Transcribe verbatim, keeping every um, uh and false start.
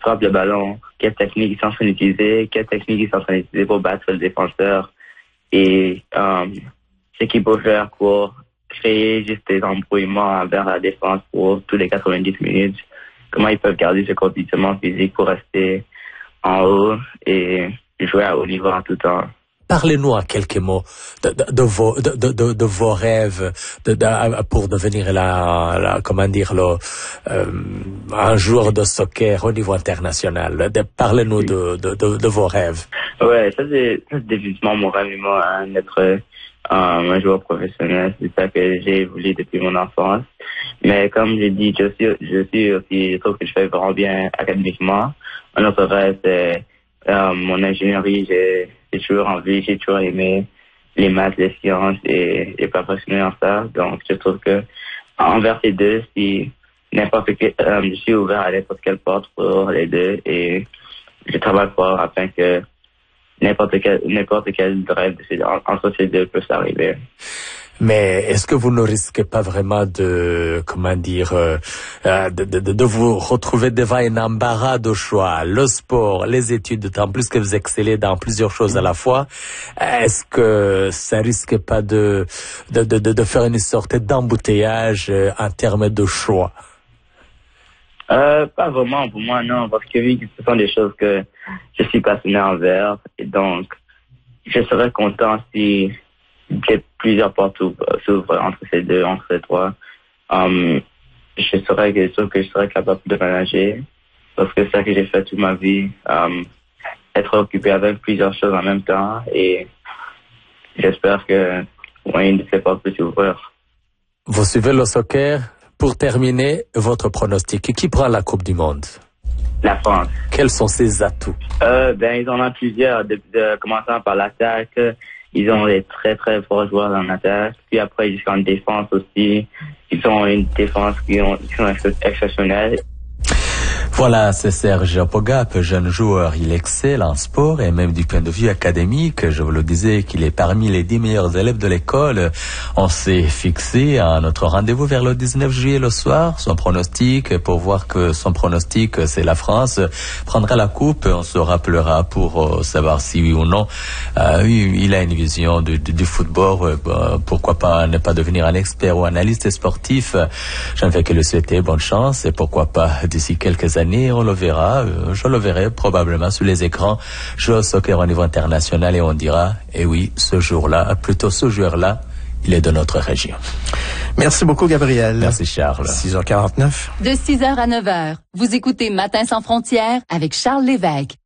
frappe le ballon, quelle technique ils sont en train d'utiliser, quelle technique ils sont en train d'utiliser pour battre le défenseur et euh, ce qu'ils peuvent faire pour créer juste des embrouillements envers la défense pour tous les quatre-vingt-dix minutes. Comment ils peuvent garder ce conditionnement physique pour rester en haut et jouer à haut niveau en tout temps. Parlez-nous en quelques mots de, de, de, vos, de, de, de vos rêves de, de, pour devenir la, la comment dire le, euh, un joueur de soccer au niveau international. De, parlez-nous de, de, de, de vos rêves. Ouais, ça c'est, ça, c'est définitivement mon rêve, moi, hein, d'être euh, un joueur professionnel. C'est ça que j'ai évolué depuis mon enfance. Mais comme j'ai dit, je suis, je suis aussi, je trouve que je fais vraiment bien académiquement. Un autre rêve, c'est euh, mon ingénierie. J'ai, j'ai toujours envie, j'ai toujours aimé les maths, les sciences et, et perfectionner en ça. Donc, je trouve que envers ces deux, si n'importe quel, euh, je suis ouvert à n'importe quelle porte pour les deux et je travaille fort afin que n'importe quel, n'importe quel rêve de ces, entre ces deux peut s'arriver. Mais est-ce que vous ne risquez pas vraiment de, comment dire, euh, de, de, de vous retrouver devant un embarras de choix, le sport, les études, d'autant plus que vous excellez dans plusieurs choses à la fois. Est-ce que ça risque pas de, de, de, de faire une sorte d'embouteillage en termes de choix? Euh, pas vraiment pour moi, non, parce que oui, ce sont des choses que je suis passionné envers et donc je serais content si j'ai plusieurs portes s'ouvrent entre ces deux, entre ces trois. Um, je serais sûr que je serais capable de manager parce que c'est ça que j'ai fait toute ma vie. Um, être occupé avec plusieurs choses en même temps et j'espère que ouais, une de ces portes peut s'ouvrir. Vous suivez le soccer. Pour terminer, votre pronostic. Qui prend la Coupe du Monde? La France. Quels sont ses atouts? Euh, ben, ils en ont plusieurs, de, de, commençant par l'attaque. Ils ont des très très forts joueurs en attaque. Puis après, jusqu'en défense aussi. Ils ont une défense qui, ont, qui sont exceptionnelles. Voilà, c'est Serge Pogap, jeune joueur. Il excelle en sport et même du point de vue académique. Je vous le disais qu'il est parmi les dix meilleurs élèves de l'école. On s'est fixé à notre rendez-vous vers le dix-neuf juillet le soir. Son pronostic, pour voir que son pronostic, c'est la France, prendra la coupe. On se rappellera pour euh, savoir si oui ou non euh, il a une vision du, du, du football. Euh, pourquoi pas ne pas devenir un expert ou analyste sportif. Je ne fais que le souhaiter bonne chance et pourquoi pas d'ici quelques années on le verra, je le verrai probablement sur les écrans, jouer au soccer au niveau international et on dira, eh oui, ce jour-là, plutôt ce joueur-là, il est de notre région. Merci beaucoup, Gabriel. Merci, Charles. six heures quarante-neuf. De six heures à neuf heures, vous écoutez Matin sans frontières avec Charles Lévesque.